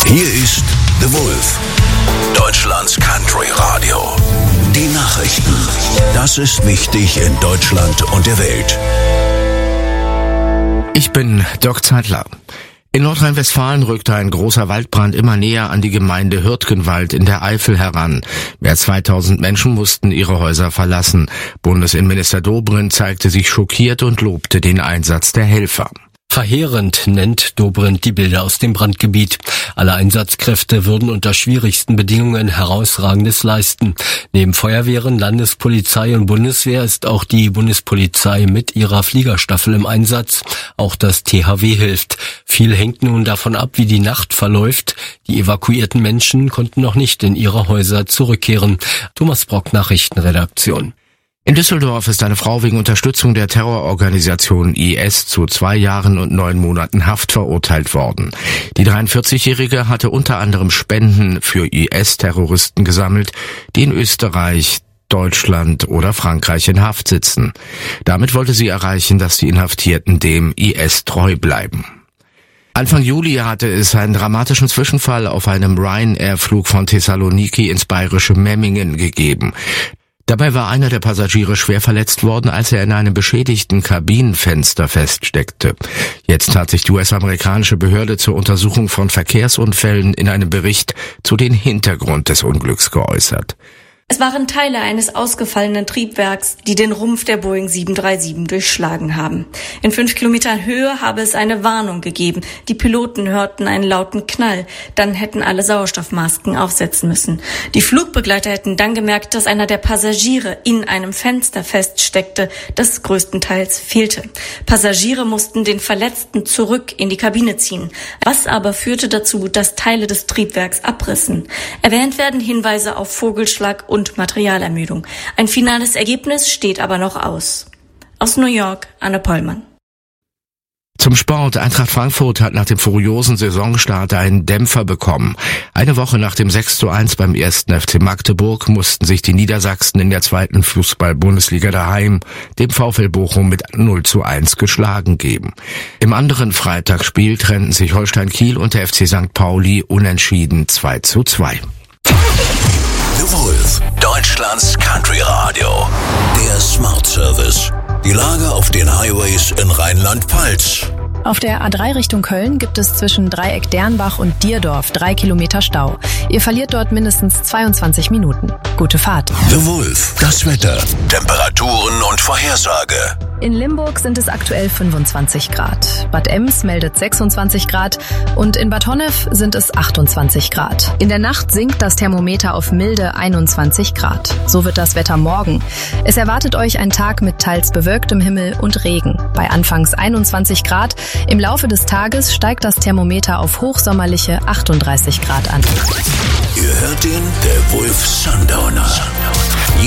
Hier ist The Wolf, Deutschlands Country Radio. Die Nachrichten. Das ist wichtig in Deutschland und der Welt. Ich bin Dirk Zeitler. In Nordrhein-Westfalen rückte ein großer Waldbrand immer näher an die Gemeinde Hürtgenwald in der Eifel heran. Mehr als 2000 Menschen mussten ihre Häuser verlassen. Bundesinnenminister Dobrindt zeigte sich schockiert und lobte den Einsatz der Helfer. Verheerend nennt Dobrindt die Bilder aus dem Brandgebiet. Alle Einsatzkräfte würden unter schwierigsten Bedingungen Herausragendes leisten. Neben Feuerwehren, Landespolizei und Bundeswehr ist auch die Bundespolizei mit ihrer Fliegerstaffel im Einsatz. Auch das THW hilft. Viel hängt nun davon ab, wie die Nacht verläuft. Die evakuierten Menschen konnten noch nicht in ihre Häuser zurückkehren. Thomas Brock, Nachrichtenredaktion. In Düsseldorf ist eine Frau wegen Unterstützung der Terrororganisation IS zu 2 Jahren und 9 Monaten Haft verurteilt worden. Die 43-Jährige hatte unter anderem Spenden für IS-Terroristen gesammelt, die in Österreich, Deutschland oder Frankreich in Haft sitzen. Damit wollte sie erreichen, dass die Inhaftierten dem IS treu bleiben. Anfang Juli hatte es einen dramatischen Zwischenfall auf einem Ryanair-Flug von Thessaloniki ins bayerische Memmingen gegeben. Dabei war einer der Passagiere schwer verletzt worden, als er in einem beschädigten Kabinenfenster feststeckte. Jetzt hat sich die US-amerikanische Behörde zur Untersuchung von Verkehrsunfällen in einem Bericht zu den Hintergrund des Unglücks geäußert. Es waren Teile eines ausgefallenen Triebwerks, die den Rumpf der Boeing 737 durchschlagen haben. In 5 Kilometern Höhe habe es eine Warnung gegeben. Die Piloten hörten einen lauten Knall. Dann hätten alle Sauerstoffmasken aufsetzen müssen. Die Flugbegleiter hätten dann gemerkt, dass einer der Passagiere in einem Fenster feststeckte, das größtenteils fehlte. Passagiere mussten den Verletzten zurück in die Kabine ziehen. Was aber führte dazu, dass Teile des Triebwerks abrissen. Erwähnt werden Hinweise auf Vogelschlag und Materialermüdung. Ein finales Ergebnis steht aber noch aus. Aus New York, Anne Pollmann. Zum Sport. Eintracht Frankfurt hat nach dem furiosen Saisonstart einen Dämpfer bekommen. Eine Woche nach dem 6:1 beim 1. FC Magdeburg mussten sich die Niedersachsen in der 2. Fußball-Bundesliga daheim dem VfL Bochum mit 0:1 geschlagen geben. Im anderen Freitagsspiel trennten sich Holstein Kiel und der FC St. Pauli unentschieden 2:2. The Wolf, Deutschlands Country Radio. Der Smart Service. Die Lage auf den Highways in Rheinland-Pfalz. Auf der A3 Richtung Köln gibt es zwischen Dreieck Dernbach und Dierdorf 3 Kilometer Stau. Ihr verliert dort mindestens 22 Minuten. Gute Fahrt. The Wolf, das Wetter, Temperaturen und Vorhersage. In Limburg sind es aktuell 25 Grad. Bad Ems meldet 26 Grad und in Bad Honnef sind es 28 Grad. In der Nacht sinkt das Thermometer auf milde 21 Grad. So wird das Wetter morgen. Es erwartet euch ein Tag mit teils bewölktem Himmel und Regen. Bei anfangs 21 Grad. Im Laufe des Tages steigt das Thermometer auf hochsommerliche 38 Grad an. Ihr hört den, der Wolf Sundowner.